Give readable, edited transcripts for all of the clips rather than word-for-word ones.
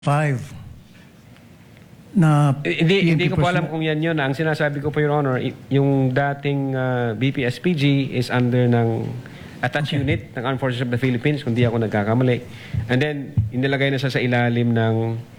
5 na Hindi PNP ko po alam personnel. kung yan yun. Ang sinasabi ko po, Your Honor, yung dating BPSPG is under ng attached unit ng Armed Forces of the Philippines, kung di ako nagkakamali. And then, inilagay na siya sa ilalim ng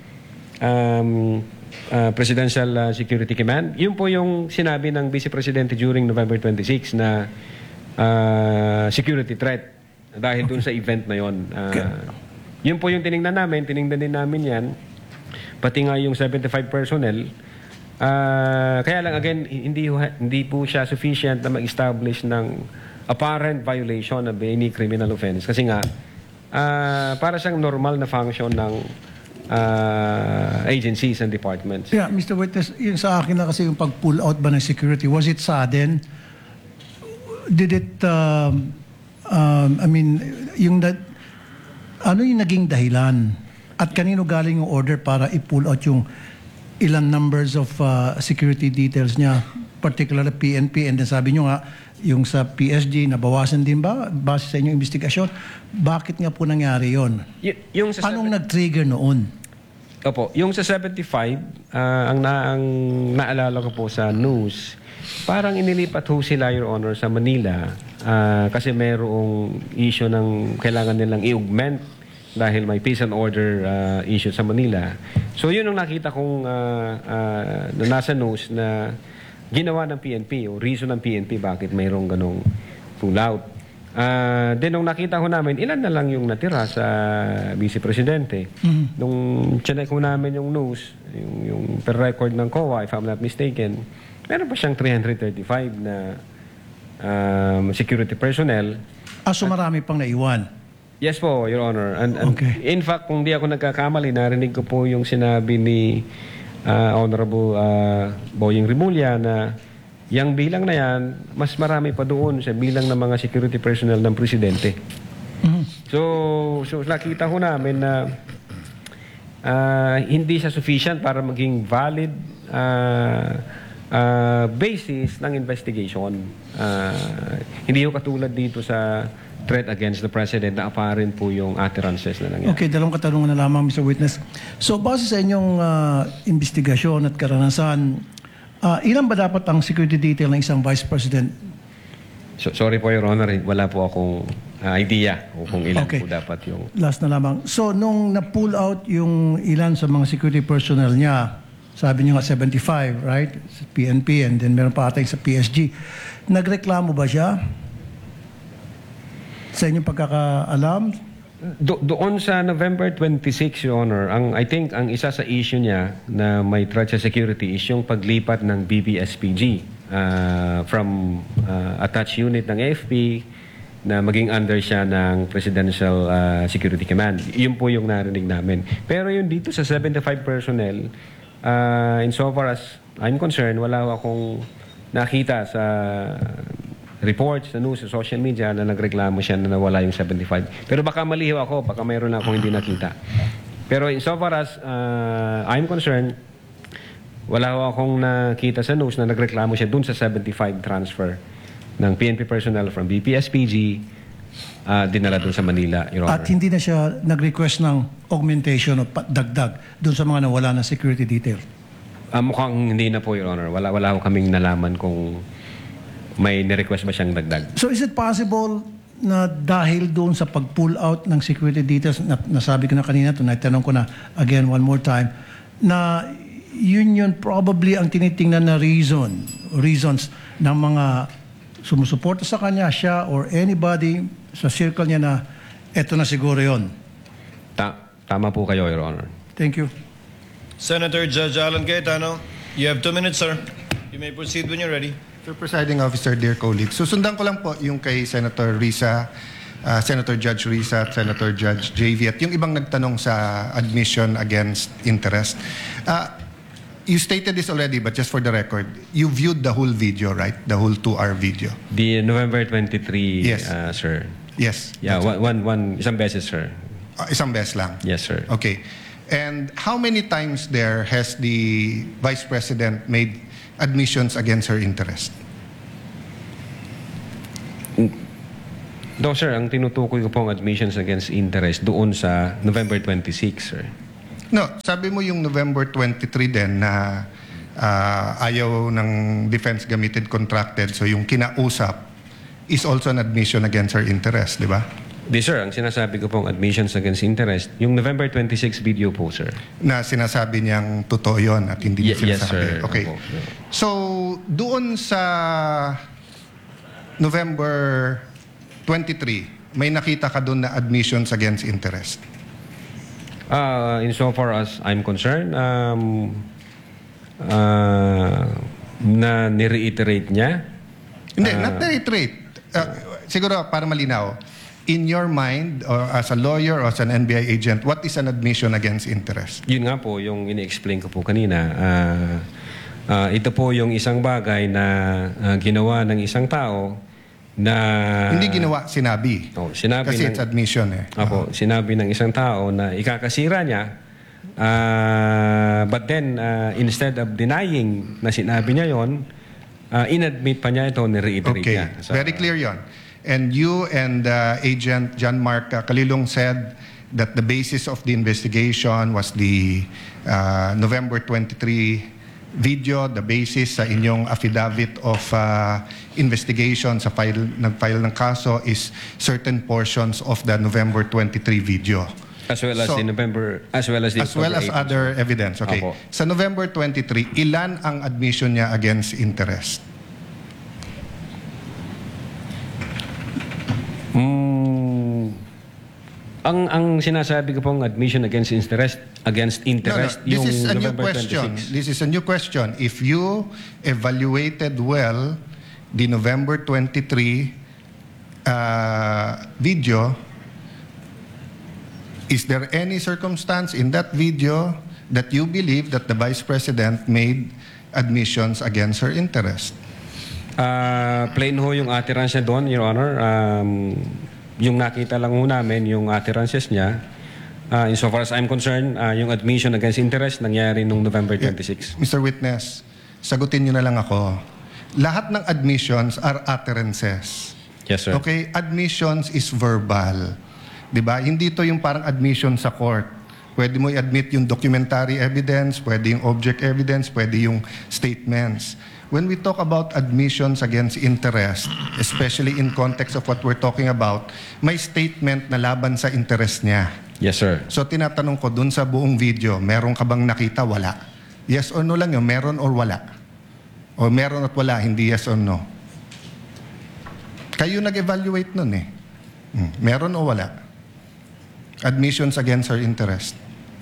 Presidential Security Command. Yun po yung sinabi ng Vice Presidente during November 26 na security threat dahil dun sa event na yun. Yun po yung tiningnan din namin yan. Pati nga yung 75 personnel. Kaya lang, again, hindi po siya sufficient na mag-establish ng apparent violation of any criminal offense. Kasi nga, para siyang normal na function ng agencies and departments. Yeah, Mr. Witness, yung sa akin na kasi yung pag-pull out ba ng security, was it sudden? Did it, ano yung naging dahilan? At kanino galing yung order para i-pull out yung ilang numbers of security details niya, particularly PNP, and then sabi nyo nga, yung sa PSG, nabawasan din ba base sa inyong investigasyon? Bakit nga po nangyari yon? Anong nag-trigger noon? Opo, yung sa 75, ang naalala ko po sa news, parang inilipat ho sila, Your Honor, sa Manila kasi mayroong issue ng kailangan nilang i-augment dahil may peace and order issue sa Manila. So yun ang nakita kong na nasa news na ginawa ng PNP o reason ng PNP bakit mayroong ganong pull out. Then nung nakita ko namin, ilan na lang yung natira sa Vice Presidente. Nung chinek ko namin yung news, yung per record ng COA, if I'm not mistaken, meron pa siyang 335 na security personnel. So marami pang naiwan? Yes po, Your Honor. And Okay. in fact, kung di ako nagkakamali, narinig ko po yung sinabi ni Honorable Boying Rimulya na yung bilang na yan, mas marami pa doon sa bilang ng mga security personnel ng Presidente. So nakita ko namin na hindi siya sufficient para maging valid basis ng investigation. Hindi ko katulad dito sa threat against the President na apparent po yung utterances na nangyari. Okay, dalawang katanungan na lamang, Mr. Witness. So, base sa inyong investigasyon at karanasan, ilan ba dapat ang security detail ng isang Vice President? Sorry po, Your Honor, wala po akong idea kung ilan Okay. po dapat yung... Last na lamang. So, nung na-pull out yung ilan sa mga security personnel niya, sabi niyo nga 75, right? Sa PNP, and then meron pa atay sa PSG. Nagreklamo ba siya? Sa inyong pagkakaalam? Doon sa November 26, Your Honor, I think ang isa sa issue niya na may threat sa security is yung paglipat ng BPSPG from attached unit ng AFP na maging under siya ng Presidential Security Command. Yun po yung narinig namin. Pero yun dito sa 75 personnel, insofar as I'm concerned, wala akong nakita sa reports, sa news, sa social media na nagreklamo siya na nawala yung 75. Pero baka malihiw ako, baka mayroon akong hindi nakita. Pero insofar as I'm concerned, wala akong nakita sa news na nagreklamo siya dun sa 75 transfer ng PNP personnel from BPSPG dinala dun sa Manila, Your Honor. At hindi na siya nag-request ng augmentation o dagdag dun sa mga nawala na security detail? Mukhang hindi na po, Your Honor. Wala ko kaming nalaman kung may ni-request ba siyang dagdag. So is it possible na dahil doon sa pag-pull out ng security details, nasabi ko na kanina, natanong ko na again one more time, na yun probably ang tinitingnan na reasons ng mga sumusuporta sa kanya, siya or anybody sa circle niya na eto na siguro yon. Tama po kayo, Your Honor. Thank you. Senator Judge Alan Cayetano, you have 2 minutes, sir. You may proceed when you're ready. Sir Presiding Officer, dear colleagues, susundan ko lang po yung kay Senator Risa, Senator Judge Risa at Senator Judge JV at yung ibang nagtanong sa admission against interest. You stated this already, but just for the record, you viewed the whole video, right? The whole 2-hour video. The November 23, Yes. Sir. Yes. Yeah, isang beses, sir. Isang beses lang. Yes, sir. Okay. And how many times there has the Vice President made admissions against her interest? No, sir. Ang tinutukoy ko pong admissions against interest doon sa November 26, sir. No, sabi mo yung November 23 din na ayaw ng defense gamitin contracted, so yung kinausap is also an admission against her interest, di ba? Di sir, ang sinasabi ko pong admissions against interest, yung November 26 video po sir. Na sinasabi niyang totoo yun at hindi niya Yes sinasabi. sir. Okay. Opo. So, doon sa November 23, may nakita ka doon na admissions against interest? Insofar as I'm concerned, na nireiterate niya. Hindi, not reiterate. Siguro, para malinaw, in your mind, or as a lawyer or as an NBI agent, what is an admission against interest? Yun nga po, yung ini-explain ko po kanina. Ito po yung isang bagay na ginawa ng isang tao na... Hindi ginawa, sinabi. Sinabi Kasi ng, it's admission eh. Apo, sinabi ng isang tao na ikakasira niya, but then, instead of denying na sinabi niya yon, inadmit pa niya ito, nireiterate Okay, niya. very clear yon. And you and Agent John Mark Kalilong said that the basis of the investigation was the November 23 video, the basis sa inyong affidavit of investigation sa nag-file ng kaso is certain portions of the November 23 video. As well as So, the November, as well as the As well as October 8. other evidence. Okay. Opo. Sa November 23, ilan ang admission niya against interest? Ang sinasabi ko pong admission against interest, This yung is a new November question. 26. This is a new question. If you evaluated well the November 23 video, is there any circumstance in that video that you believe that the Vice President made admissions against her interest? Plain ho yung utterance niya doon, Your Honor. Yung nakita lang ho namin, yung utterances niya. Insofar as I'm concerned, yung admission against interest nangyari nung November 26. Mr. Witness, sagutin niyo na lang ako. Lahat ng admissions are utterances. Yes, sir. Okay, admissions is verbal. 'Di ba? Hindi ito yung parang admission sa court. Pwede mo i-admit yung documentary evidence, pwede yung object evidence, pwede yung statements. When we talk about admissions against interest, especially in context of what we're talking about, may statement na laban sa interest niya. Yes, sir. So tinatanong ko dun sa buong video, meron ka bang nakita? Wala. Yes or no lang yun, meron or wala. O meron at wala, hindi yes or no. Kayo nag-evaluate nun eh. Meron o wala? Admissions against her interest.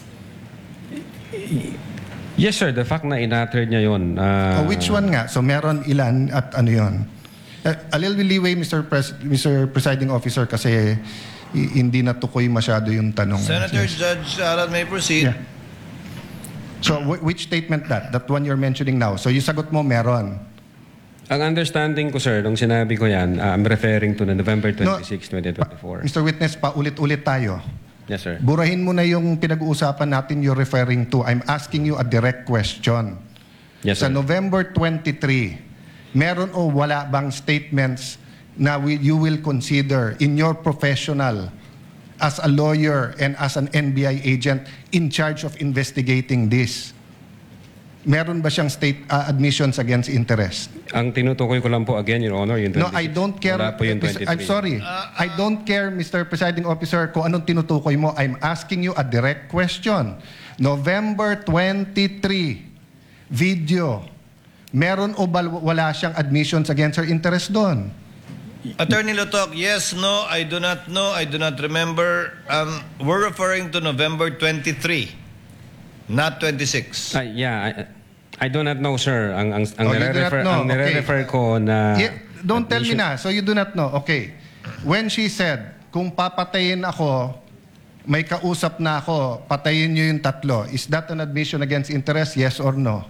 Yes, sir. The fact na in-utter niya yun. Which one nga? So meron ilan at ano yun? A little leeway, Mr. Presiding Officer, kasi hindi natukoy masyado yung tanong. Senator Yes. Judge Alan may proceed. Yeah. So which statement that? That one you're mentioning now. So yung sagot mo meron. Ang understanding ko, sir, nung sinabi ko yan, I'm referring to the November 26, 2024. Mr. Witness, paulit-ulit tayo. Yes, sir. Burahin mo na yung pinag-uusapan natin you're referring to. I'm asking you a direct question. Yes, Sa sir. November 23, meron o wala bang statements na you will consider in your professional as a lawyer and as an NBI agent in charge of investigating this? Meron ba siyang admissions against interest? Ang tinutukoy ko lang po again, Your Honor, yung 26. No, I don't care. Wala po yung 23. I'm sorry. I don't care, Mr. Presiding Officer, kung anong tinutukoy mo. I'm asking you a direct question. November 23, video. Meron o wala siyang admissions against her interest doon? Attorney Lotok, yes, no, I do not know, I do not remember. We're referring to November 23, not 26. I do not know, sir. Ang you do not know. ang nire-refer ko na... Don't tell me na. So you do not know. Okay. When she said, kung papatayin ako, may kausap na ako, patayin niyo yung tatlo. Is that an admission against interest? Yes or no?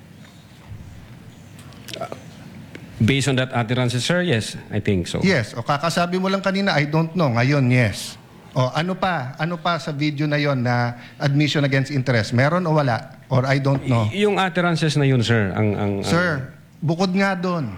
Based on that utterance, sir, yes, I think so. Yes. O kakasabi mo lang kanina, I don't know. Ngayon, yes. O ano pa? Ano pa sa video na yon na admission against interest? Meron o wala? Or I don't know? Yung utterances na yun, sir, Sir, bukod nga doon.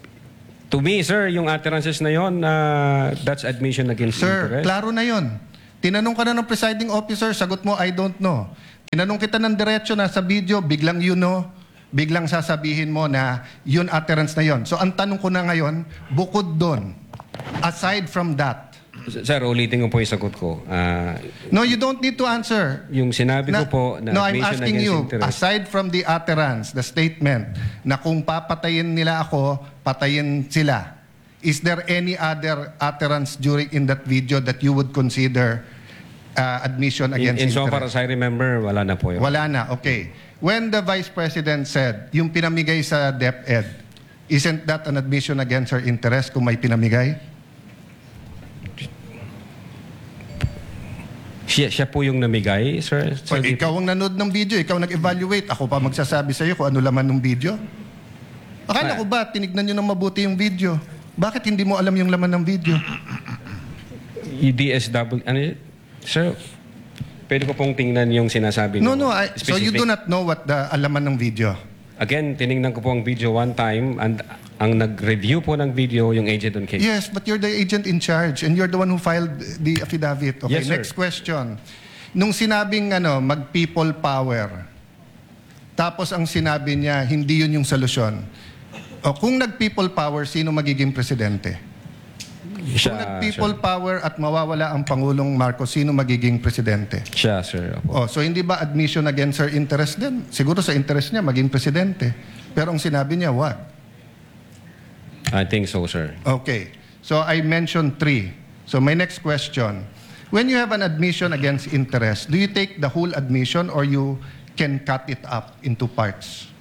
to me, sir, yung utterances na yun, that's admission against Sir, interest. klaro na yon. Tinanong ka na ng presiding officer, sagot mo, I don't know. Tinanong kita ng diretso na sa video, biglang you know, biglang sasabihin mo na yun utterance na yun. So ang tanong ko na ngayon, bukod doon, aside from that, Sir, ulitin ko po yung sagot ko. no, you don't need to answer. Yung sinabi ko po na no, I'm admission asking against you, interest. aside from the utterance, the statement, na kung papatayin nila ako, patayin sila, is there any other utterance during in that video that you would consider admission against In so interest? far as I remember, wala na po yun. Wala na, okay. When the Vice President said, yung pinamigay sa DepEd, isn't that an admission against her interest kung may pinamigay? Siya po yung namigay, sir? O, ikaw ang nanood ng video, ikaw nag-evaluate, ako pa magsasabi sa'yo kung ano laman ng video. Akala ko ba, tinignan nyo ng mabuti yung video? Bakit hindi mo alam yung laman ng video? DSW, ano yun? Sir, pwede ko pong tingnan yung sinasabi No, niyo. so you do not know what the alaman ng video? Again, tinignan ko po ang video one time and ang nag-review po ng video yung agent on case. Yes, but you're the agent in charge and you're the one who filed the affidavit. Okay, Yes, sir. next question. Nung sinabing mag-people power, tapos ang sinabi niya, hindi yun yung solusyon. O kung nag-people power, sino magiging presidente? Kung nag-people power at mawawala ang Pangulong Marcos, sino magiging presidente? Siya, sir. Opo. Oh, so hindi ba admission against her interest din? Siguro sa interest niya, maging presidente. Pero ang sinabi niya, what? I think so, sir. Okay. So I mentioned 3. So my next question. When you have an admission against interest, do you take the whole admission or you can cut it up into parts?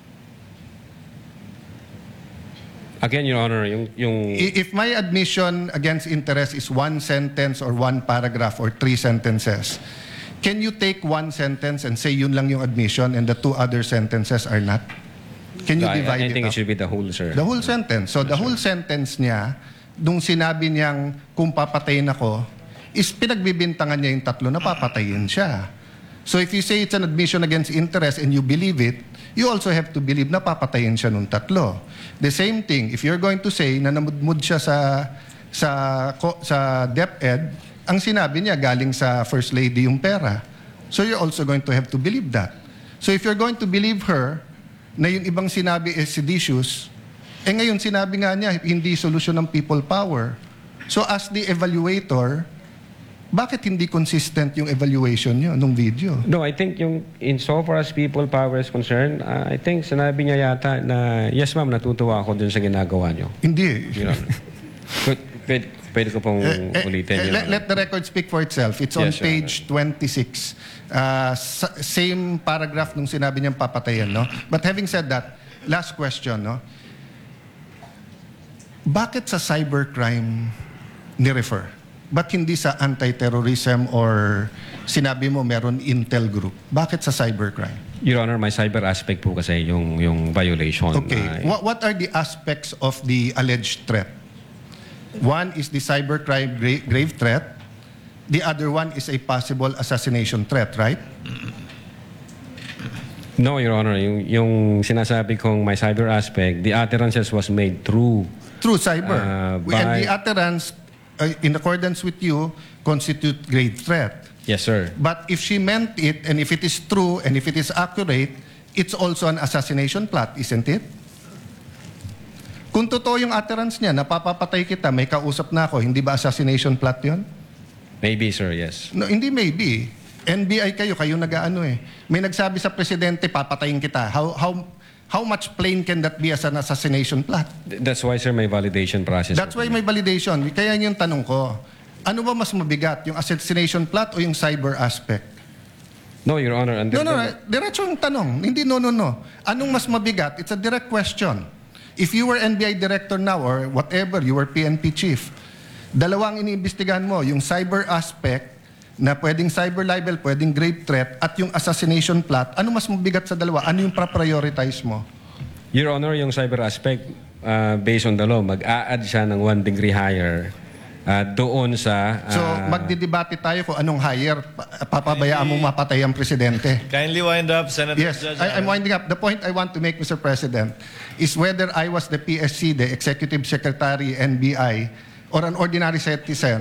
Again, Your Honor, yung If my admission against interest is 1 sentence or 1 paragraph or 3 sentences, can you take 1 sentence and say yun lang yung admission and the 2 other sentences are not? Can you divide I think it it up? should be the whole, sir. The whole sentence. So the whole sentence niya, nung sinabi niyang kung papatayin ako, is pinagbibintangan niya yung 3 na papatayin siya. So if you say it's an admission against interest and you believe it, you also have to believe na papatayin siya nung 3. The same thing, if you're going to say na namudmud siya sa DepEd, ang sinabi niya galing sa First Lady yung pera. So you're also going to have to believe that. So if you're going to believe her, na yung ibang sinabi is seditious, ngayon sinabi nga niya, hindi solusyon ng people power. So as the evaluator, bakit hindi consistent yung evaluation niyo nung video? No, I think yung in so far as people power is concerned, I think sinabi niya yata na, yes ma'am, natutuwa ako dun sa ginagawa niyo. Hindi. Your Honor. Pwede ko pong ulitin. Your Honor. Let the record speak for itself. It's on Yes, Your page 26. Same paragraph nung sinabi niyang papatayan, no? But having said that, last question, no? Bakit sa cybercrime ni-refer? Ba't hindi sa anti-terrorism or sinabi mo meron intel group? Bakit sa cybercrime? Your Honor, my cyber aspect po kasi yung violation. Okay. What are the aspects of the alleged threat? One is the cybercrime grave threat. The other one is a possible assassination threat, right? No, Your Honor. Yung sinasabi kong my cyber aspect, the utterances was made through Through cyber. by- And the utterance, in accordance with you, constitute grave threat. Yes, sir. But if she meant it, and if it is true, and if it is accurate, it's also an assassination plot, isn't it? Kung totoo yung utterance niya, napapapatay kita, may kausap na ako, hindi ba assassination plot yun? Maybe, sir, yes. No, hindi maybe. NBI kayo nag-aano eh. May nagsabi sa presidente, papatayin kita. How much plain can that be as an assassination plot? That's why, sir, may validation process. That's why may validation. Kaya yun yung tanong ko. Ano ba mas mabigat, yung assassination plot o yung cyber aspect? No, Your Honor. No, diretso yung tanong. Hindi no. Anong mas mabigat? It's a direct question. If you were NBI director now or whatever, you were PNP chief, dalawang iniimbestigahan mo, yung cyber aspect na pwedeng cyber libel, pwedeng grave threat, at yung assassination plot, ano mas mabigat sa dalawa? Ano yung prioritize mo? Your Honor, yung cyber aspect, based on the law, mag-a-add siya ng 1 degree higher doon sa... So, magdidebate tayo kung anong higher, papabayaan mong mapatay ang presidente. Kindly wind up, Senator Yes, Judge. I'm winding up. The point I want to make, Mr. President, is whether I was the PSC, the Executive Secretary, NBI, or an ordinary citizen,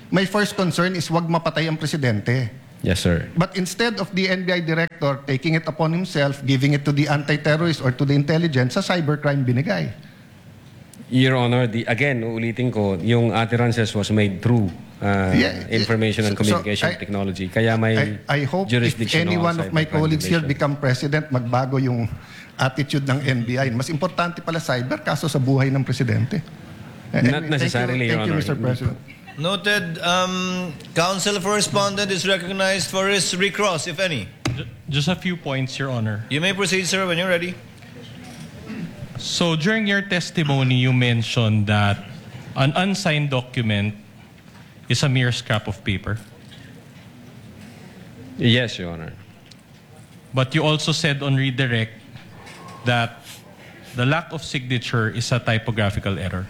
my first concern is wag mapatay ang presidente. Yes, sir. But instead of the NBI director taking it upon himself, giving it to the anti-terrorist or to the intelligence, sa cybercrime binigay. Your Honor, again, uulitin ko, yung utterances was made through information and communication technology. Kaya may I hope if jurisdiction any one of my cybercrime colleagues here division. become president, magbago yung attitude ng NBI. Mas importante pala cyber kaso sa buhay ng presidente. Not necessarily, Your Thank you, Honor. Mr. President. Noted. Counsel for respondent is recognized for his recross, if any. Just a few points, Your Honor. You may proceed, sir, when you're ready. So during your testimony, you mentioned that an unsigned document is a mere scrap of paper. Yes, Your Honor. But you also said on redirect that the lack of signature is a typographical error.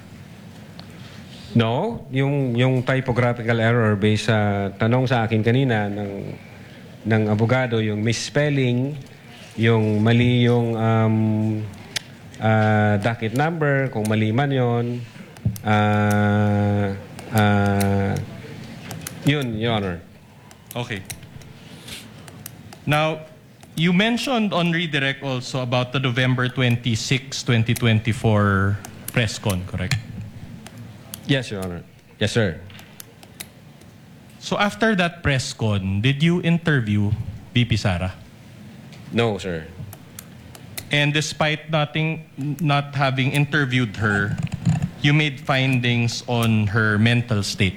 No, yung typographical error based sa tanong sa akin kanina ng abogado, yung misspelling, yung mali yung docket number, kung mali man yun, yun, Your Honor. Okay. Now, you mentioned on redirect also about the November 26, 2024 press con, correct? Yes, Your Honor. Yes, sir. So after that press con, did you interview VP Sara? No, sir. And despite not having interviewed her, you made findings on her mental state.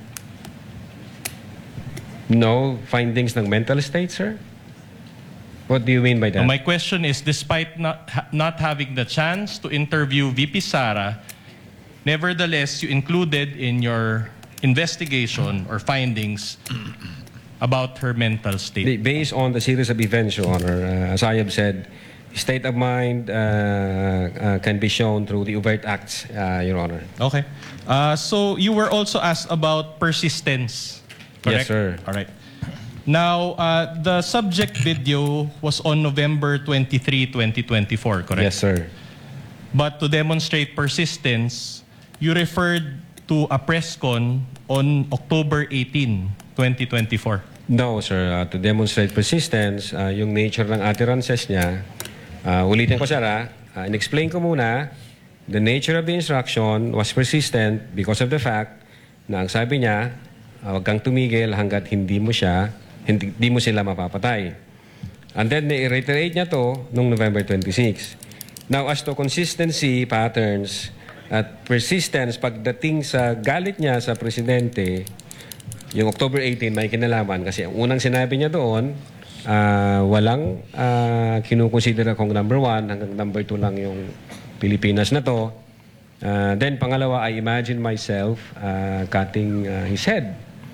No findings ng mental state, sir? What do you mean by that? My question is, despite not having the chance to interview VP Sara, nevertheless, you included in your investigation or findings about her mental state. Based on the series of events, Your Honor, as I have said, state of mind can be shown through the overt acts, Your Honor. Okay. So you were also asked about persistence, correct? Yes, sir. All right. Now, the subject video was on November 23, 2024, correct? Yes, sir. But to demonstrate persistence, you referred to a press con on October 18, 2024. No, sir. To demonstrate persistence, yung nature ng utterances niya, ulitin ko, sir, in-explain ko muna, the nature of the instruction was persistent because of the fact na ang sabi niya, huwag kang tumigil hanggat hindi mo sila mapapatay. And then, i-reiterate niya to noong November 26. Now, as to consistency, patterns, at persistence, pagdating sa galit niya sa presidente, yung October 18 may kinalaman kasi ang unang sinabi niya doon, walang kinukonsidera kong number 1, hanggang number 2 lang yung Pilipinas na to. Then, pangalawa, I imagine myself cutting his head.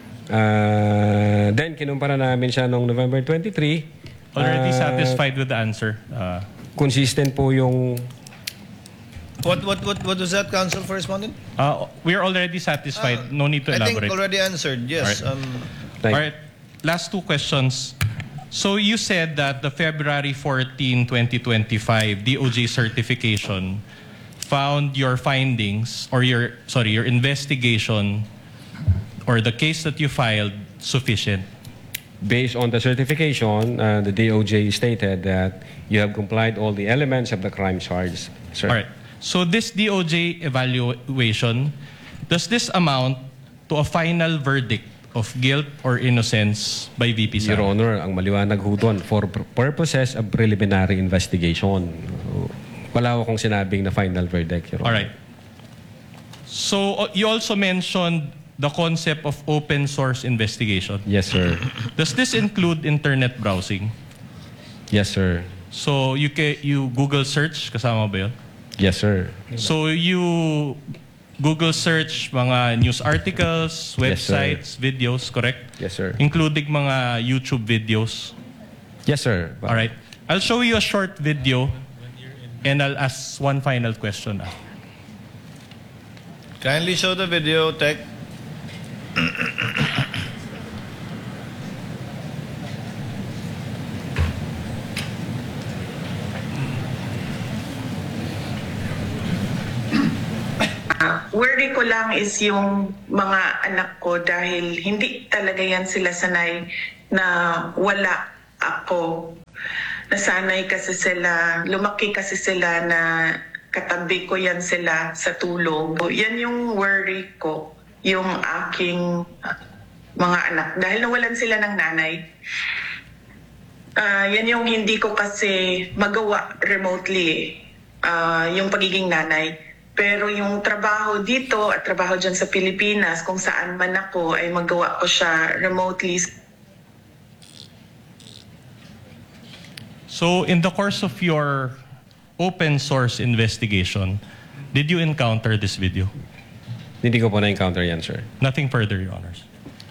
Then, kinumpara namin siya noong November 23. Already satisfied with the answer? Consistent po yung... What was that, counsel for respondent? We are already satisfied. No need to I think elaborate. already answered, yes. All All right. Last two questions. So you said that the February 14, 2025 DOJ certification found your findings or your investigation or the case that you filed sufficient. Based on the certification, the DOJ stated that you have complied all the elements of the crime charge, sir. All right. So this DOJ evaluation, does this amount to a final verdict of guilt or innocence by VP Sara? Your Honor, ang maliwanag ho doon, for purposes of preliminary investigation. Wala akong sinabing na final verdict, Your Honor. All right. So you also mentioned the concept of open source investigation. Yes, sir. Does this include internet browsing? Yes, sir. So you Google search, kasama ba yun? Yes, sir. So you Google search mga news articles, websites, videos, correct? Yes, sir. Including mga YouTube videos. Yes, sir. All right. I'll show you a short video and I'll ask one final question. Kindly show the video, Tech. worry ko lang is yung mga anak ko dahil hindi talaga yan sila sanay na wala ako. Nasanay kasi sila, lumaki kasi sila na katabi ko yan sila sa tulog. Yan yung worry ko, yung aking mga anak. Dahil nawalan sila ng nanay. Yan yung hindi ko kasi magawa remotely, yung pagiging nanay. Pero yung trabaho dito at trabaho dyan sa Pilipinas, kung saan man ako, ay magawa ko siya remotely. So, in the course of your open source investigation, did you encounter this video? Hindi ko po na-encounter yan, sir. Nothing further, Your Honors.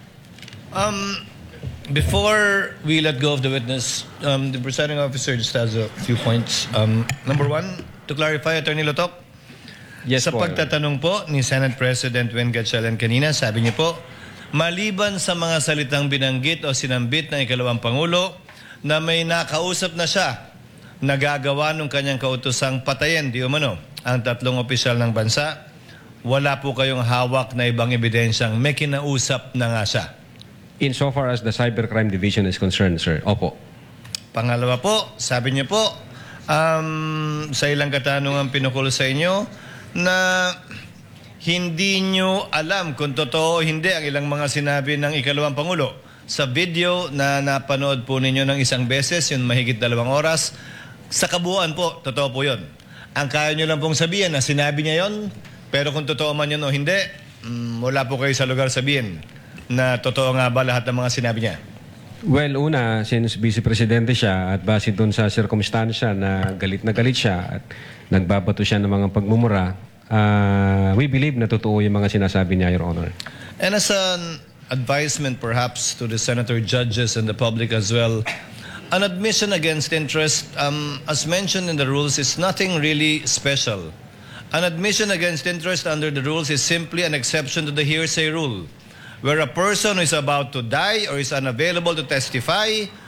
Before we let go of the witness, the presiding officer just has a few points. Number one, to clarify, Attorney Lotok, Yes sa po. pagtatanong po ni Senate President Wen Gatchalian kanina, sabi niyo po, maliban sa mga salitang binanggit o sinambit ng ikalawang Pangulo na may nakausap na siya nagagawa ng kanyang kautosang patayin, di umano, ang tatlong opisyal ng bansa, wala po kayong hawak na ibang ebidensyang may kinausap na nga siya. Insofar as the Cybercrime Division is concerned, sir, opo. Pangalawa po, sabi niyo po, sa ilang katanungan pinukul sa inyo, na hindi nyo alam kung totoo o hindi ang ilang mga sinabi ng ikalawang Pangulo. Sa video na napanood po ninyo ng isang beses, yun mahigit 2 oras, sa kabuuan po, totoo po yun. Ang kaya nyo lang pong sabihin na sinabi niya yun, pero kung totoo man yun o hindi, wala po kayo sa lugar sabihin na totoo nga ba lahat ng mga sinabi niya. Well, una, since Vice Presidente siya at base doon sa circumstansya na galit siya at nagbabato siya ng mga pagmumura, we believe na totoo yung mga sinasabi niya, Your Honor. And as an advisement perhaps to the senator judges and the public as well, an admission against interest, as mentioned in the rules, is nothing really special. An admission against interest under the rules is simply an exception to the hearsay rule, where a person who is about to die or is unavailable to testify,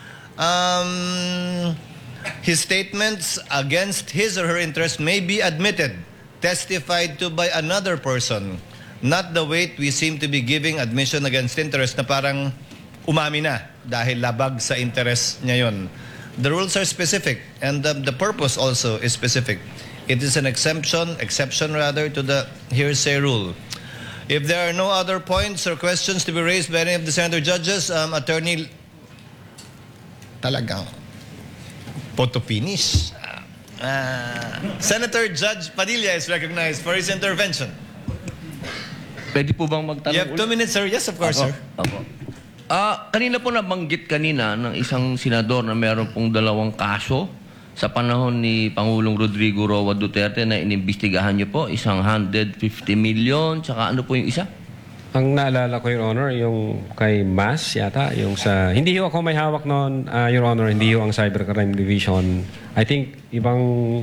his statements against his or her interest may be admitted, testified to by another person, not the weight we seem to be giving admission against interest na parang umami na dahil labag sa interest niya yun. The rules are specific and the purpose also is specific. It is an exception rather to the hearsay rule. If there are no other points or questions to be raised by any of the senator judges, Attorney, talagang photo finish. Senator Judge Padilla is recognized for his intervention. Pwede po bang magtanong You have 2 minutes, sir. Yes, of course, sir. Opo. Kanina po nabanggit kanina ng isang senador na meron pong 2 kaso sa panahon ni Pangulong Rodrigo Roa Duterte na inimbestigahan niyo po, isang 150 million, tsaka ano po yung isa? Ang naalala ko, Your Honor, yung kay Mas yata, yung sa... Hindi ho ako may hawak noon, Your Honor, hindi ho ang Cybercrime Division. I think ibang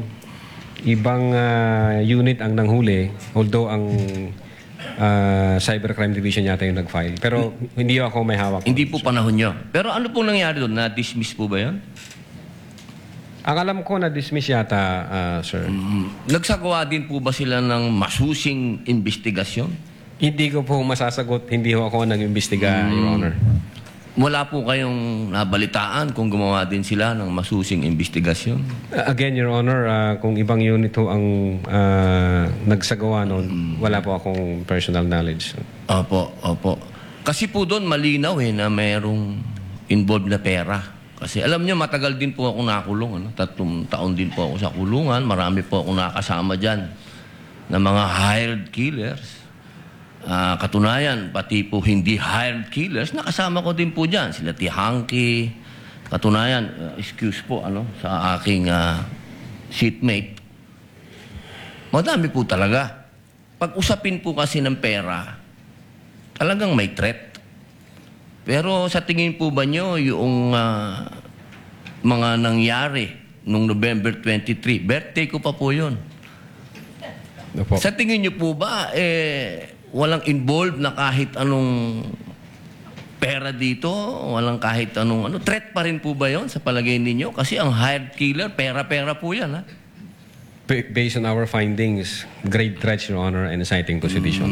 unit ang nanghuli, although ang Cybercrime Division yata yung nag-file. Pero hindi ho ako may hawak. Hindi po panahon niyo. Pero ano pong nangyari doon? Na-dismiss po ba yun? Ang alam ko na-dismiss yata, sir. Nagsagawa din po ba sila ng masusing investigasyon? Hindi ko po masasagot. Hindi ho ako nag-imbestiga, Your Honor. Wala po kayong nabalitaan kung gumawa din sila ng masusing investigasyon? Again, Your Honor, kung ibang unit ho ang nagsagawa noon, wala po akong personal knowledge. Opo. Kasi po doon malinaw na mayroong involved na pera. Kasi alam niyo, matagal din po ako nakulong. 3 taon din po ako sa kulungan. Marami po ako nakasama dyan na mga hired killers. Katunayan, pati po hindi hired killers, nakasama ko din po dyan. Sila Tihanki. Katunayan, excuse po sa aking seatmate. Madami po talaga. Pag usapin po kasi ng pera, talagang may threat. Pero sa tingin po ba nyo yung mga nangyari nung November 23, birthday ko pa po yun. Opo. Sa tingin nyo po ba, walang involved na kahit anong pera dito, walang kahit anong threat pa rin po ba yun sa palagay ninyo? Kasi ang hired killer, pera-pera po yan, ha? based on our findings, grave threats, Your Honor, and inciting to sedition.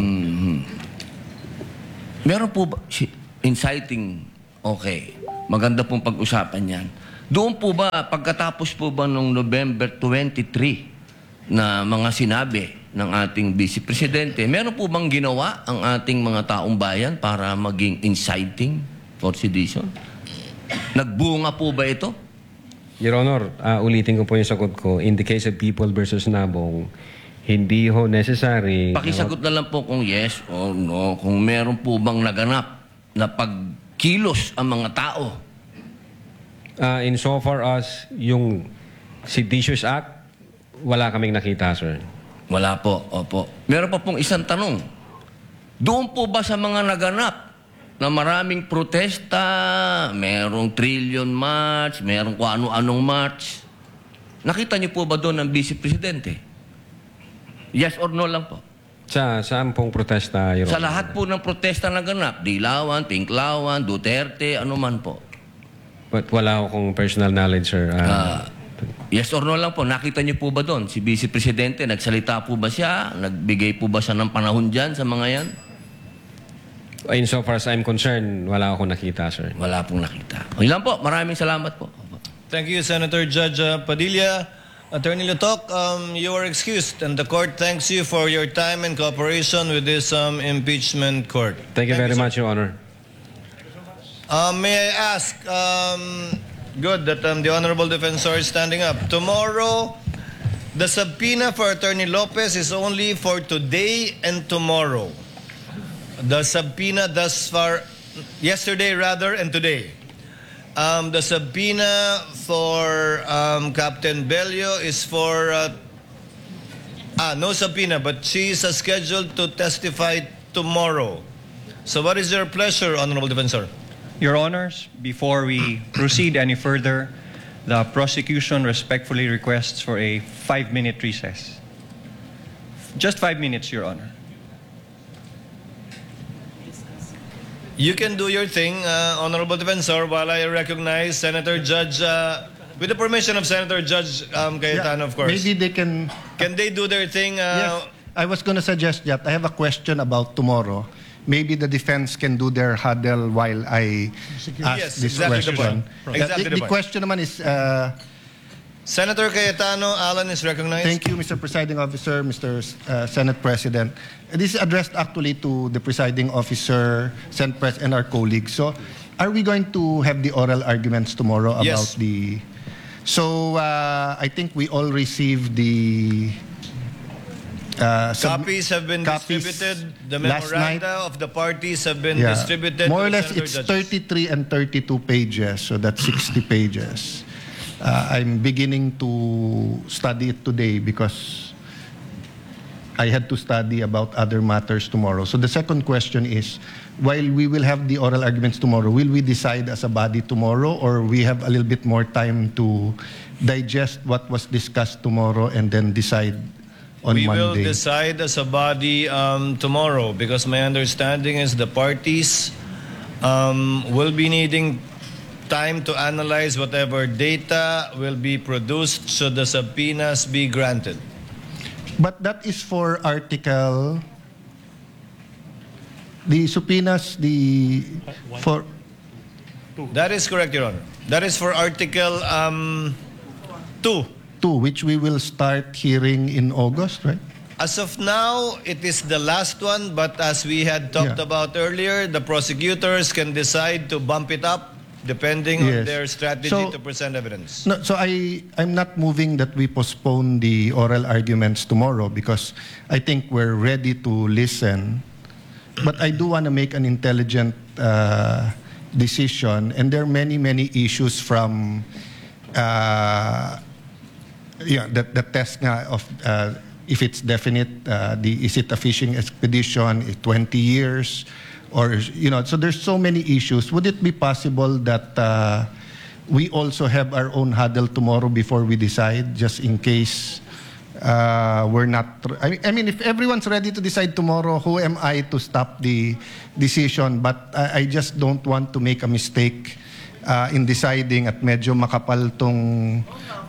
Meron po ba, inciting, okay, maganda pong pag-usapan yan. Doon po ba, pagkatapos po ba noong November 23 na mga sinabi ng ating Vice Presidente, meron po bang ginawa ang ating mga taong bayan para maging inciting for sedition? Nagbunga po ba ito? Your Honor, ulitin ko po yung sagot ko. In the case of People versus Nabong, hindi ho necessary. Pakisagot na lang po kung yes or no, kung meron po bang naganap na pagkilos ang mga tao. In so far as yung Seditious Act, wala kaming nakita, sir. Wala po, opo. Meron pa pong isang tanong. Doon po ba sa mga naganap na maraming protesta, merong Trillion March, merong kung ano-anong march, nakita niyo po ba doon ang Vice Presidente? Yes or no lang po? Saan pong protesta, Your Sa Honor? lahat po ng protesta na ganap, Dilawan, Tinklawan, Duterte, ano man po. But wala akong personal knowledge, sir. Yes or no lang po, nakita niyo po ba doon? Si Vice Presidente, nagsalita po ba siya? Nagbigay po ba siya ng panahon dyan sa mga yan? In so far as I'm concerned, wala akong nakita, sir. Wala pong nakita. Okay lang po, maraming salamat po. Thank you, Senator Judge Padilla. Attorney Lutok, you are excused, and the court thanks you for your time and cooperation with this impeachment court. Thank you very much, Your Honor. May I ask, good that the Honorable Defensor is standing up. Tomorrow, the subpoena for Attorney Lopez is only for today and tomorrow. The subpoena thus far, yesterday rather, and today. The subpoena for Captain Bello is for, no subpoena, but she is scheduled to testify tomorrow. So what is your pleasure, Honorable Defensor? Your Honors, before we proceed any further, the prosecution respectfully requests for a 5-minute recess. Just 5 minutes, Your Honor. You can do your thing, Honorable Defensor, while I recognize Senator Judge, with the permission of Senator Judge Cayetano, of course. Maybe they can... Can they do their thing? Yes, I was going to suggest that. I have a question about tomorrow. Maybe the defense can do their huddle while I ask Yes, this exactly the question. point. Exactly the The point. question naman is... Senator Cayetano, Alan is recognized. Thank you, Mr. Presiding Officer, Mr. Senate President. This is addressed actually to the Presiding Officer, Senate President, and our colleagues. So, are we going to have the oral arguments tomorrow about Yes. the... So, I think we all received the... Copies have been copies distributed. The last night. memoranda of the parties have been Yeah. distributed. More or to the less, Senator it's Judges. 33 and 32 pages, so that's 60 pages. I'm beginning to study it today because I had to study about other matters tomorrow. So the second question is, while we will have the oral arguments tomorrow, will we decide as a body tomorrow, or we have a little bit more time to digest what was discussed tomorrow and then decide on We Monday? will decide as a body tomorrow, because my understanding is the parties will be needing time to analyze whatever data will be produced should the subpoenas be granted. But that is for article... The subpoenas, for... That is correct, Your Honor. That is for Article 2. 2, which we will start hearing in August, right? As of now, it is the last one, but as we had talked Yeah. about earlier, the prosecutors can decide to bump it up depending on Yes. their strategy So- to present evidence. No, so I'm not moving that we postpone the oral arguments tomorrow because I think we're ready to listen. But I do want to make an intelligent decision, and there are many, many issues from the test nga of if it's definite, is it a fishing expedition, 20 years, or, so there's so many issues. Would it be possible that we also have our own huddle tomorrow before we decide, just in case we're not... I mean, if everyone's ready to decide tomorrow, who am I to stop the decision? But I just don't want to make a mistake in deciding at medyo makapal tong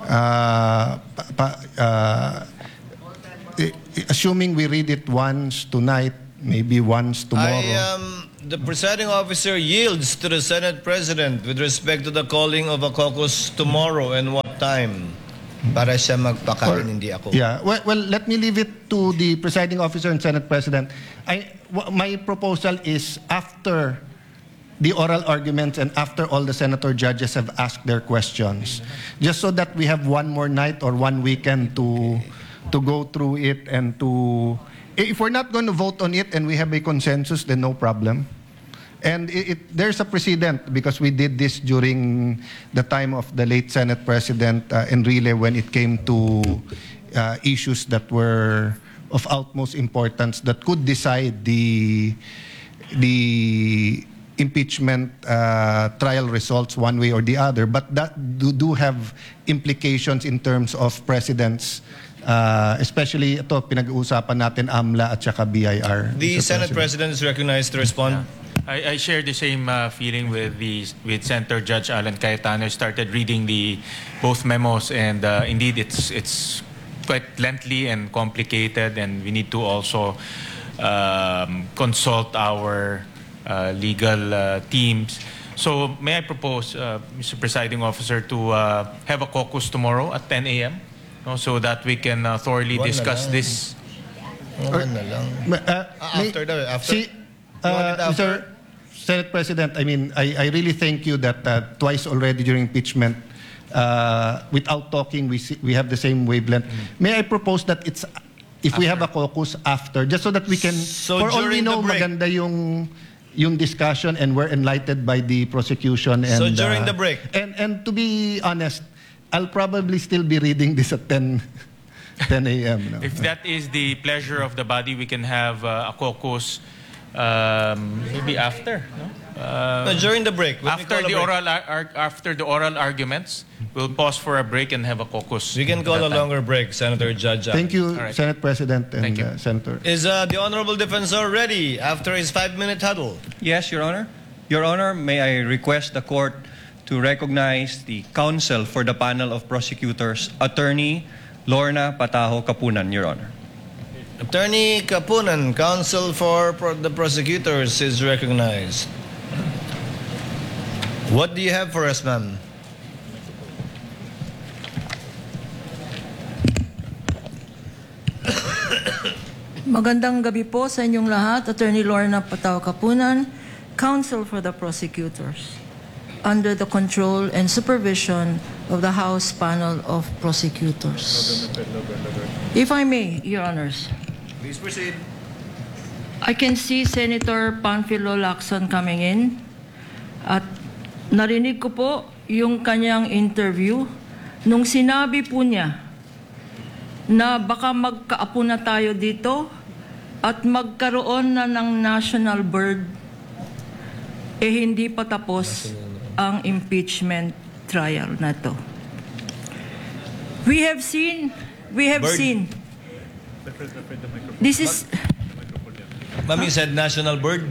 assuming we read it once tonight, maybe once tomorrow. The presiding officer yields to the Senate President with respect to the calling of a caucus tomorrow and what time. Para siya magpakain, hindi ako. Yeah. Well, let me leave it to the presiding officer and Senate President. My proposal is after the oral arguments and after all the senator judges have asked their questions, just so that we have one more night or one weekend to go through it and to... If we're not going to vote on it and we have a consensus, then no problem. And there's a precedent because we did this during the time of the late Senate President Enrile when it came to issues that were of utmost importance that could decide the impeachment trial results one way or the other, but that do have implications in terms of precedents. Especially ito pinag-uusapan natin AMLA at saka BIR. The Senate President is recognized to respond. I share the same feeling with Senator Judge Alan Cayetano. I started reading both memos, and indeed it's quite lengthy and complicated, and we need to also consult our legal teams. So may I propose, Mr. Presiding Officer, to have a caucus tomorrow at 10 a.m. So that we can thoroughly discuss this. After. Mr. Senate President, I mean, I really thank you that twice already during impeachment, without talking, we have the same wavelength. May I propose that if we have a caucus after, just so that we can, for all we know, maganda yung discussion and we're enlightened by the prosecution. And, so during the break. And to be honest, I'll probably still be reading this at 10 a.m. No? If that is the pleasure of the body, we can have a caucus maybe after. No? During the break. After the oral arguments, we'll pause for a break and have a caucus. We can call a longer break, Senator Judge. Thank you, right. Senate President and Senator. Is the Honorable Defensor ready after his 5-minute huddle? Yes, Your Honor. Your Honor, may I request the court to recognize the counsel for the panel of prosecutors, Attorney Lorna Pataho Kapunan, Your Honor. Attorney Kapunan, counsel for the prosecutors, is recognized. What do you have for us, ma'am? Magandang gabi po sa inyong lahat. Attorney Lorna Pataho Kapunan, counsel for the prosecutors, under the control and supervision of the House Panel of Prosecutors. If I may, Your Honors. Please proceed. I can see Senator Panfilo Lacson coming in. At narinig ko po yung kanyang interview nung sinabi po niya na baka magkaapo na tayo dito at magkaroon na ng national bird, hindi pa tapos ang impeachment trial na to. We have seen, this is... Ma'am, you said national bird?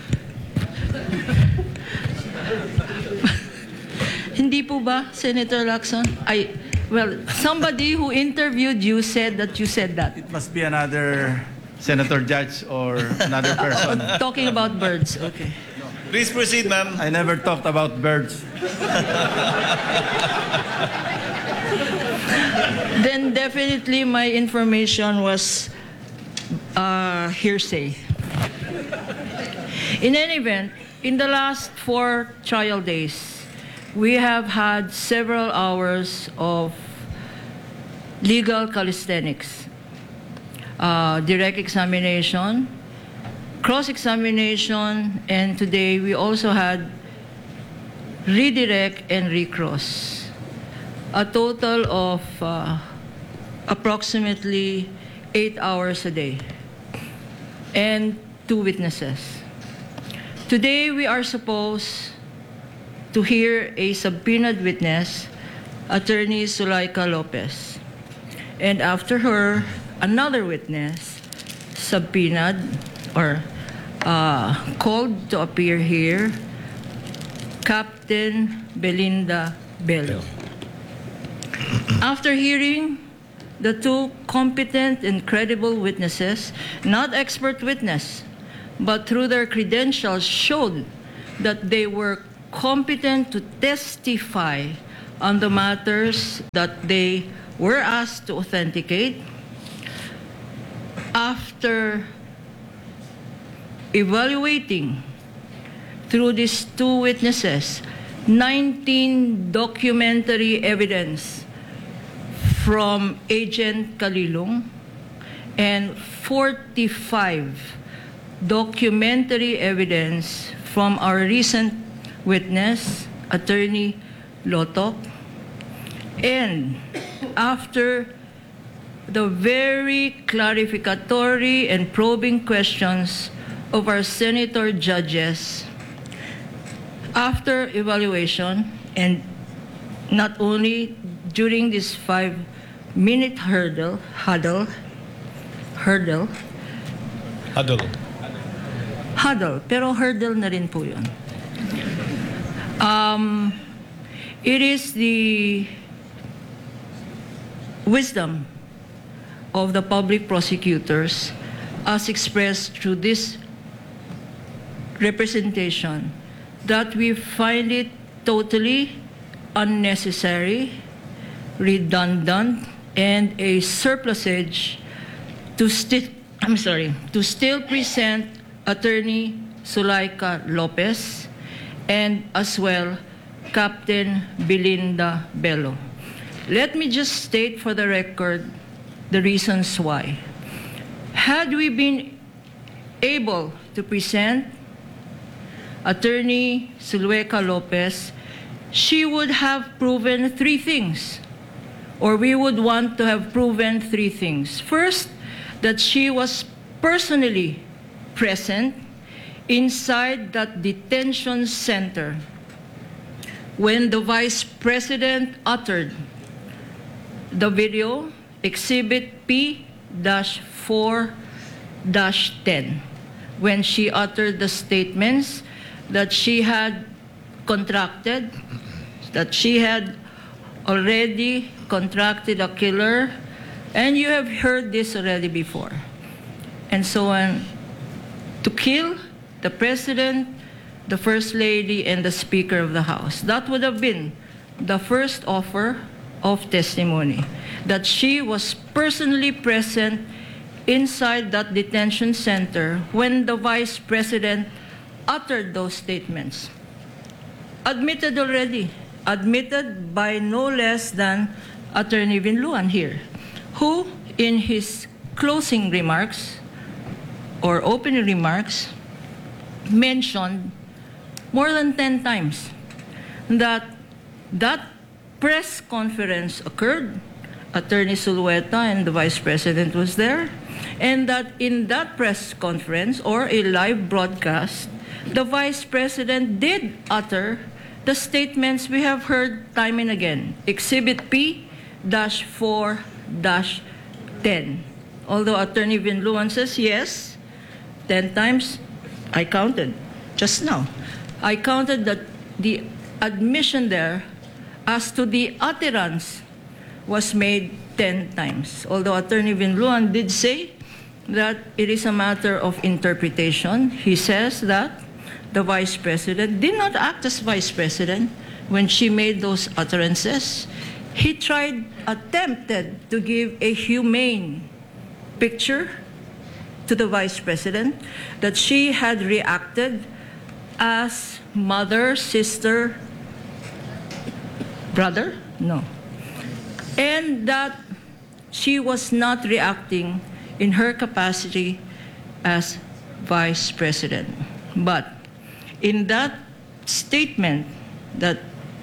Hindi po ba, Senator Lacson? Well, somebody who interviewed you said that you said that. It must be another senator judge or another person. Talking about birds, okay. Please proceed, ma'am. I never talked about birds. Then definitely my information was hearsay. In any event, in the last 4 trial days, we have had several hours of legal calisthenics, direct examination, cross-examination, and today we also had redirect and recross. A total of approximately 8 hours a day, and 2 witnesses. Today we are supposed to hear a subpoenaed witness, Attorney Zulaika Lopez. And after her, another witness, subpoenaed or called to appear here, Captain Belinda Bello. After hearing the two competent and credible witnesses, not expert witness, but through their credentials showed that they were competent to testify on the matters that they were asked to authenticate. After evaluating through these two witnesses 19 documentary evidence from Agent Kalilong and 45 documentary evidence from our recent witness, Attorney Lotok, and after the very clarificatory and probing questions of our senator judges, after evaluation, and not only during this 5-minute huddle, pero hurdle na rin po yun. It is the wisdom of the public prosecutors as expressed through this representation that we find it totally unnecessary, redundant, and a surplusage to still present Attorney Zulaika Lopez and as well Captain Belinda Bello. Let me just state for the record the reasons why. Had we been able to present Attorney Zulaika Lopez, she would have proven 3 things, or we would want to have proven 3 things. First, that she was personally present inside that detention center when the Vice President uttered the video, Exhibit P-4-10, when she uttered the statements that she had contracted, that she had already contracted a killer, and you have heard this already before, and so on, to kill the President, the First Lady, and the Speaker of the House. That would have been the first offer of testimony, that she was personally present inside that detention center when the Vice President uttered those statements. Admitted already, admitted by no less than Attorney Vinluan here, who in his closing remarks or opening remarks mentioned more than 10 times that that press conference occurred, Attorney Zulueta and the Vice President was there, and that in that press conference or a live broadcast, the Vice President did utter the statements we have heard time and again, Exhibit P-4-10. Although Attorney Vinluan says yes, 10 times, I counted just now. I counted that the admission there as to the utterance was made 10 times. Although Attorney Vinluan did say that it is a matter of interpretation. He says that the Vice President did not act as Vice President when she made those utterances. He attempted to give a humane picture to the Vice President, that she had reacted as mother, sister, brother? No. And that she was not reacting in her capacity as Vice President. But in that statement that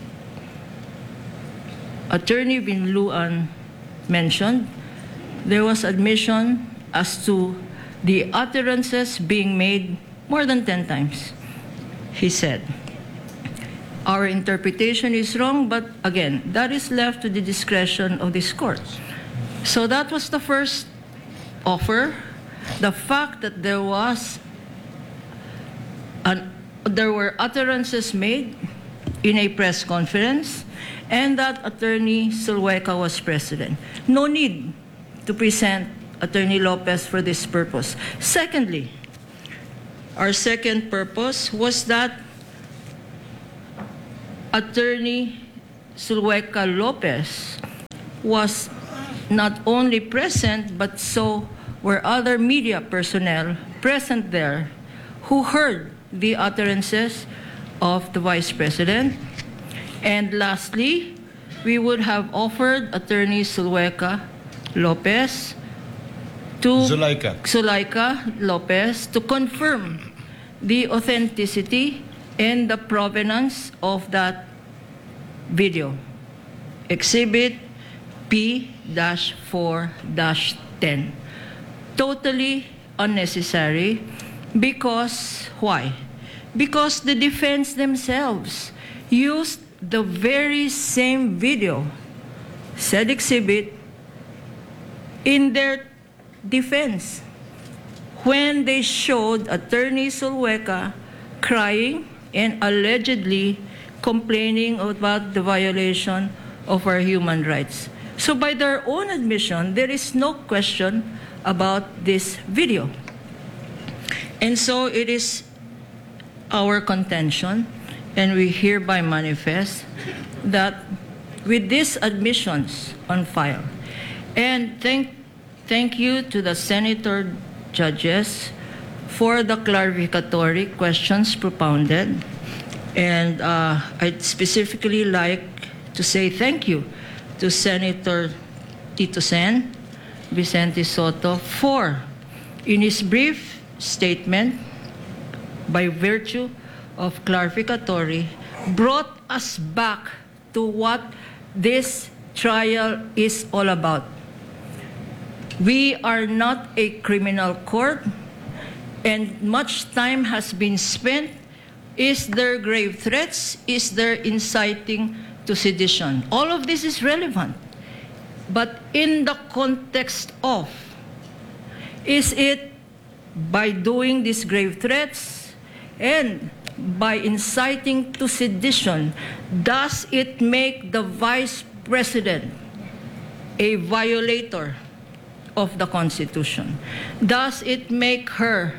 Attorney Vinluan mentioned, there was admission as to the utterances being made more than 10 times. He said, our interpretation is wrong, but again, that is left to the discretion of this court. So that was the first offer. The fact that there were utterances made in a press conference and that Attorney Zulueta was president. No need to present Attorney Lopez for this purpose. Secondly, our second purpose was that Attorney Zulueta Lopez was not only present, but so were other media personnel present there who heard the utterances of the Vice President. And lastly, we would have offered Attorney Zulueta Lopez to Zulaika Lopez to confirm the authenticity and the provenance of that video. Exhibit P-4-10. Totally unnecessary because why? Because the defense themselves used the very same video, said exhibit, in their defense when they showed Attorney Zulueta crying and allegedly complaining about the violation of our human rights. So by their own admission, there is no question about this video. And so it is our contention, and we hereby manifest that with these admissions on file, and thank you to the senator judges for the clarificatory questions propounded. And I'd specifically like to say thank you to Senator Tito Sen, Vicente Soto, for, in his brief statement, by virtue of clarificatory, brought us back to what this trial is all about. We are not a criminal court, and much time has been spent. Is there grave threats? Is there inciting to sedition? All of this is relevant. But in the context of, is it by doing these grave threats and by inciting to sedition, does it make the Vice President a violator of the Constitution? Does it make her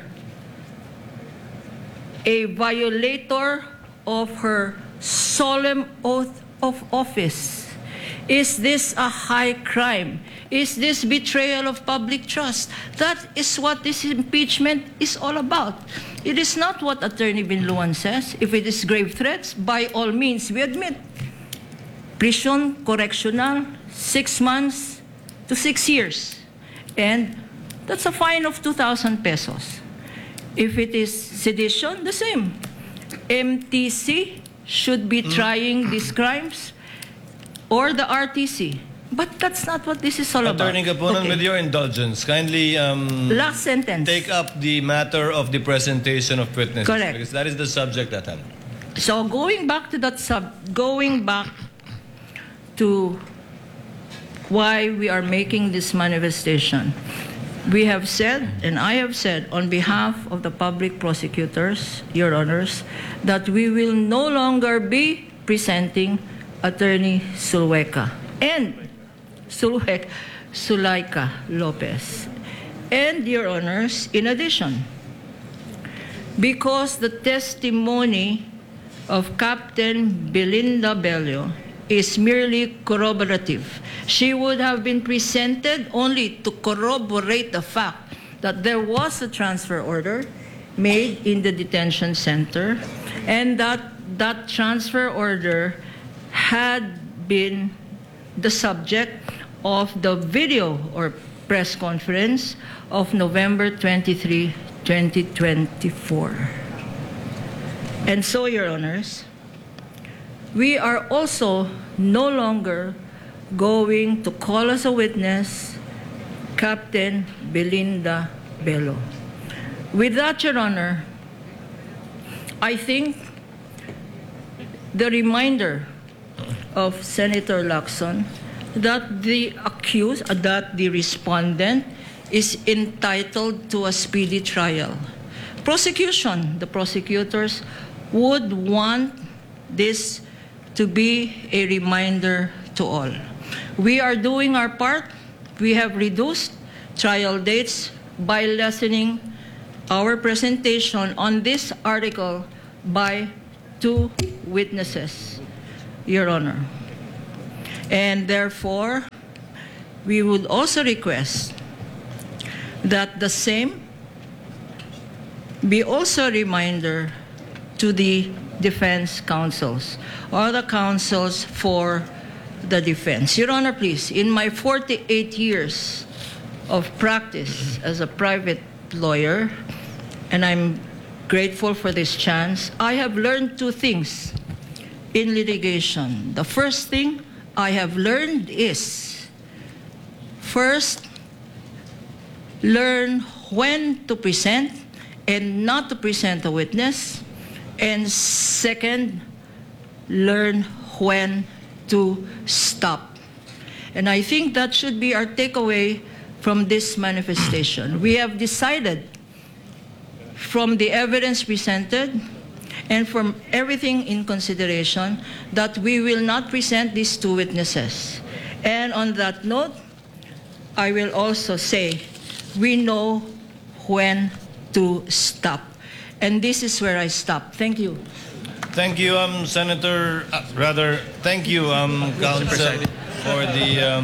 a violator of her solemn oath of office? Is this a high crime? Is this betrayal of public trust? That is what this impeachment is all about. It is not what Attorney Binluan says. If it is grave threats, by all means, we admit. Prison correctional, 6 months to 6 years. And that's a fine of 2,000 pesos. If it is sedition, the same. MTC should be trying these crimes, or the RTC. But that's not what this is all Attorney about. Gaponan, Okay. with your indulgence, kindly Last sentence. take up the matter of the presentation of witnesses. Correct. Because that is the subject at hand. So going back to why we are making this manifestation, we have said, and I have said on behalf of the public prosecutors, Your Honors, that we will no longer be presenting Attorney Zulueta and Zulaika Lopez. And, Your Honors, in addition, because the testimony of Captain Belinda Bello is merely corroborative. She would have been presented only to corroborate the fact that there was a transfer order made in the detention center and that that transfer order had been the subject of the video or press conference of November 23, 2024. And so, Your Honors, we are also no longer going to call as a witness Captain Belinda Bello. With that, Your Honor, I think the reminder of Senator Lacson that the accused, that the respondent is entitled to a speedy trial. Prosecution, the prosecutors would want this to be a reminder to all. We are doing our part. We have reduced trial dates by lessening our presentation on this article by 2 witnesses, Your Honor. And therefore, we would also request that the same be also a reminder to the defense counsels or the counsels for the defense. Your Honor, please, in my 48 years of practice as a private lawyer, and I'm grateful for this chance, I have learned 2 things in litigation. The first thing I have learned is, first, learn when to present and not to present a witness. And second, learn when to stop. And I think that should be our takeaway from this manifestation. We have decided from the evidence presented and from everything in consideration that we will not present these 2 witnesses. And on that note, I will also say we know when to stop. And this is where I stop. Thank you. Thank you, Senator. Thank you, Counsel, for the.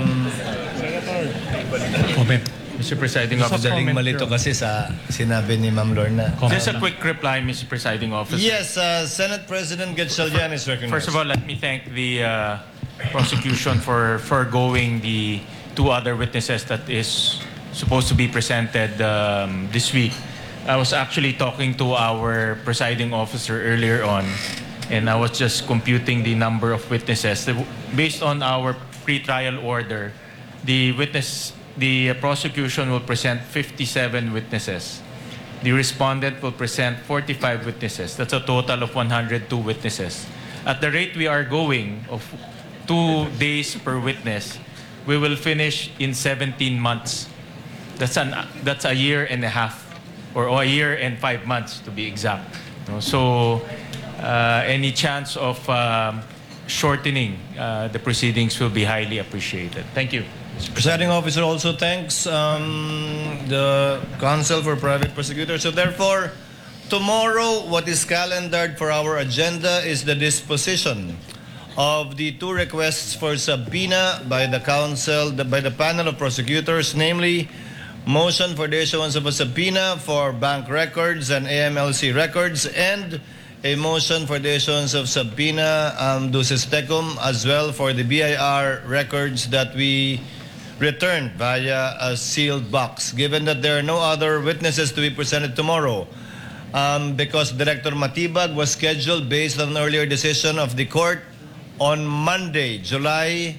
Mr. Presiding Officer. Madaling malito kasi sa sinabi ni Ma'am Lorna. Just a quick reply, Mr. Presiding Officer. Yes, Senate President Gatchalian is recognized. First of all, let me thank the prosecution for foregoing the 2 other witnesses that is supposed to be presented this week. I was actually talking to our presiding officer earlier on, and I was just computing the number of witnesses. Based on our pre-trial order, the prosecution will present 57 witnesses. The respondent will present 45 witnesses. That's a total of 102 witnesses. At the rate we are going, of 2 days per witness, we will finish in 17 months. That's a year and a half, or a year and 5 months to be exact. So any chance of shortening the proceedings will be highly appreciated. Thank you. Presiding officer also thanks the Counsel for Private Prosecutors. So therefore, tomorrow, what is calendared for our agenda is the disposition of the 2 requests for subpoena by the counsel, by the panel of prosecutors, namely motion for the issuance of a subpoena for bank records and AMLC records, and a motion for the issuance of subpoena ducis tecum, as well for the BIR records that we returned via a sealed box. Given that there are no other witnesses to be presented tomorrow, because Director Matibag was scheduled based on an earlier decision of the court on Monday, July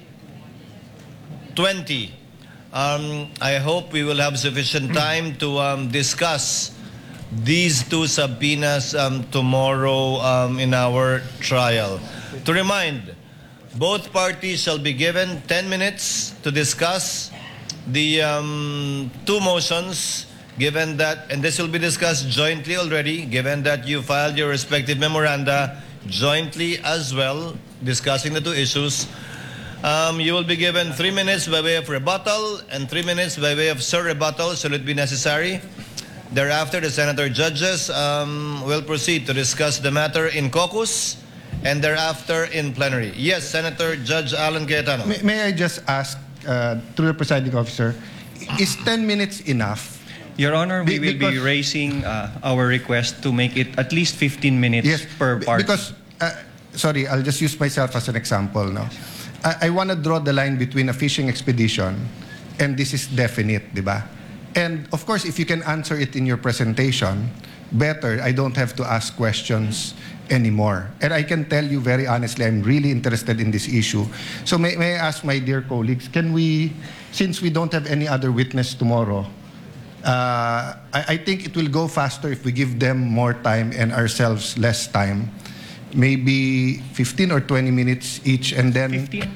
20. I hope we will have sufficient time to discuss these 2 subpoenas tomorrow in our trial. To remind, both parties shall be given 10 minutes to discuss the 2 motions, given that, and this will be discussed jointly already, given that you filed your respective memoranda jointly as well, discussing the 2 issues. You will be given 3 minutes by way of rebuttal and 3 minutes by way of sur-rebuttal, should it be necessary. Thereafter, the senator judges will proceed to discuss the matter in caucus and thereafter in plenary. Yes, Senator Judge Alan Cayetano. May I just ask, through the presiding officer, is 10 minutes enough? Your Honor, we will be raising our request to make it at least 15 minutes per party. Because, sorry, I'll just use myself as an example now. I want to draw the line between a fishing expedition and this is definite, di ba? And of course, if you can answer it in your presentation, better. I don't have to ask questions anymore. And I can tell you very honestly, I'm really interested in this issue. So may I ask my dear colleagues, can we, since we don't have any other witness tomorrow, I think it will go faster if we give them more time and ourselves less time. Maybe 15 or 20 minutes each, and then 15?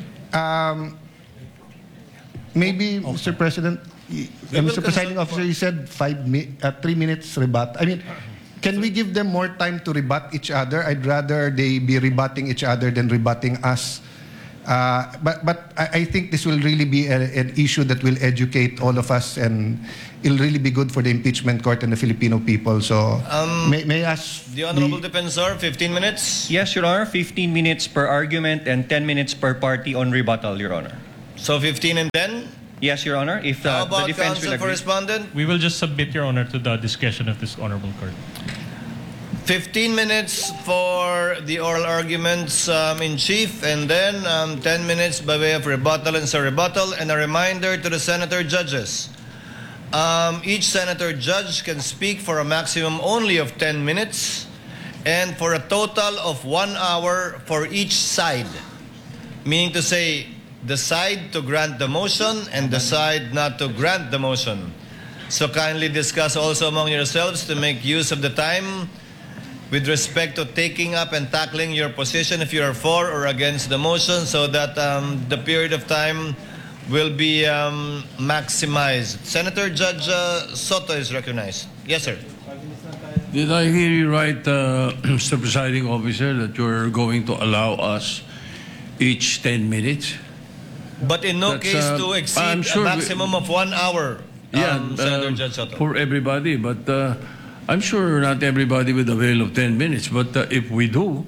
Maybe, Mr. President, Mr. Presiding Officer, you said 3 minutes rebut. I mean, Can we give them more time to rebut each other? I'd rather they be rebutting each other than rebutting us. But I think this will really be an issue that will educate all of us, and it'll really be good for the impeachment court and the Filipino people. So may I ask The Honorable Defensor, 15 minutes. Yes, Your Honor, 15 minutes per argument and 10 minutes per party on rebuttal, Your Honor. So 15 and 10? Yes, Your Honor, if How the about defense counsel will for agree. respondent? We will just submit, Your Honor, to the discretion of this honorable court. 15 minutes for the oral arguments in chief, and then 10 minutes by way of rebuttal and rebuttal. And a reminder to the senator judges. Each senator judge can speak for a maximum only of 10 minutes and for a total of 1 hour for each side. Meaning to say, the side to grant the motion and the side not to grant the motion. So kindly discuss also among yourselves to make use of the time with respect to taking up and tackling your position if you are for or against the motion, so that the period of time will be maximized. Senator Judge Soto is recognized. Yes, sir. Did I hear you right, Mr. Presiding Officer, that you're going to allow us each 10 minutes? But in no That's, case to exceed I'm sure a maximum of 1 hour, Senator Judge Soto. For everybody, but I'm sure not everybody will avail of 10 minutes. But if we do,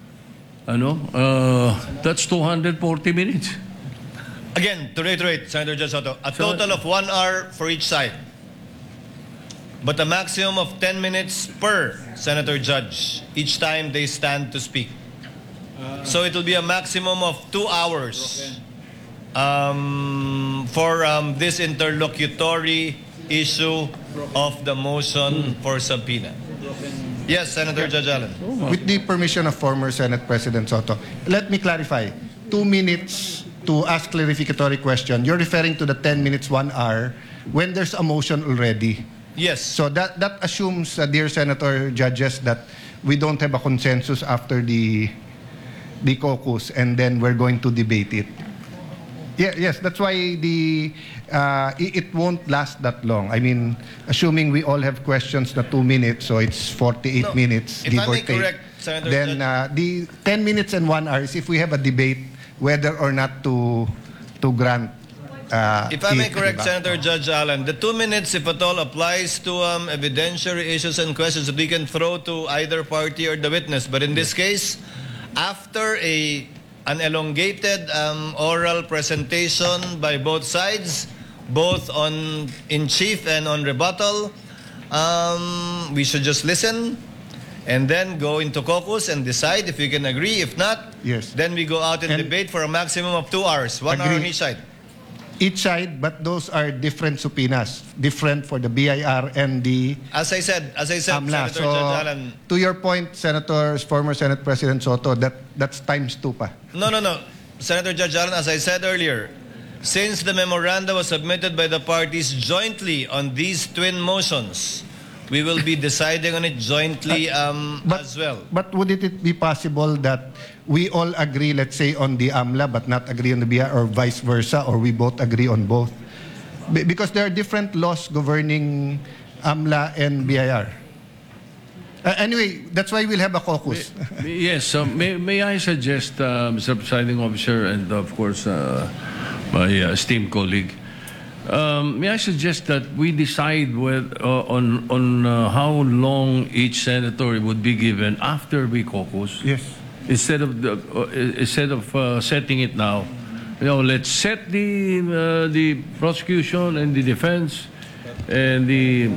that's 240 minutes. Again, to reiterate, Senator Judge Soto, a total of 1 hour for each side. But a maximum of 10 minutes per Senator Judge each time they stand to speak. So it will be a maximum of 2 hours for this interlocutory issue of the motion for subpoena. Yes, Senator Judge Allen. With the permission of former Senate President Soto, let me clarify. 2 minutes to ask clarificatory question. You're referring to the 10 minutes, 1 hour, when there's a motion already. Yes. So that assumes, dear Senator Judges, that we don't have a consensus after the caucus, and then we're going to debate it. Yes, that's why it won't last that long. I mean, assuming we all have questions na 2 minutes, so it's 48 minutes, If give I or may take. correct, Senator Then Judge. the 10 minutes and 1 hour is if we have a debate whether or not to grant. If I may it, correct, diba? Senator Judge Allen, the 2 minutes, if at all, applies to evidentiary issues and questions that we can throw to either party or the witness. But in this case, after an elongated oral presentation by both sides, both in chief and on rebuttal, we should just listen and then go into caucus and decide if we can agree. If not, Yes. then we go out and debate for a maximum of 2 hours, 1 hour on Agree. each side. Each side, but those are different subpoenas, different for the BIR and the As I said, AMLA. Senator Judge Allen. To your point, former Senate President Soto, that's times 2 pa. No. Senator Judge Allen, as I said earlier, since the memoranda was submitted by the parties jointly on these twin motions, we will be deciding on it jointly as well. But would it be possible that we all agree, let's say, on the AMLA but not agree on the BIR, or vice versa, or we both agree on both? Because there are different laws governing AMLA and BIR. Anyway, that's why we'll have a caucus. Yes, may I suggest, Mr. Presiding Officer, and of course, my esteemed colleague, may I suggest that we decide on how long each senator would be given after we caucus? Yes. Instead of setting it now, let's set the prosecution and the defense and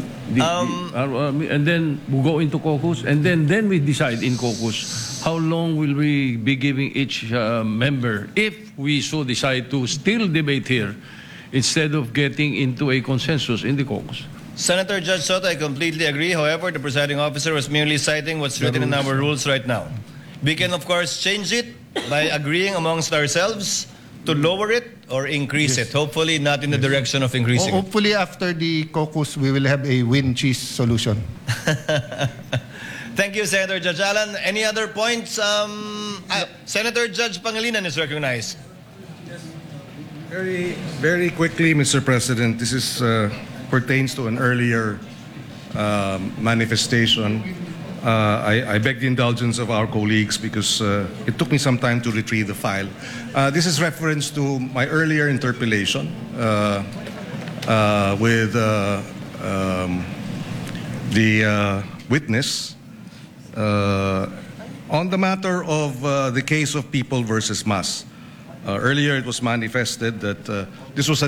and then we'll go into caucus, and then we decide in caucus how long will we be giving each member if we so decide to still debate here instead of getting into a consensus in the caucus. Senator Judge Soto, I completely agree. However, the presiding officer was merely citing what's written in our rules right now. We can, of course, change it by agreeing amongst ourselves to lower it or increase it. Hopefully not in the direction of increasing it. Hopefully after the caucus, we will have a win-cheese solution. Thank you, Senator Judge Allen. Any other points? Senator Judge Pangilinan is recognized. Very, very quickly, Mr. President, this is pertains to an earlier manifestation I beg the indulgence of our colleagues because it took me some time to retrieve the file. This is reference to my earlier interpellation with the witness on the matter of the case of People versus Mas. Earlier, it was manifested that this was an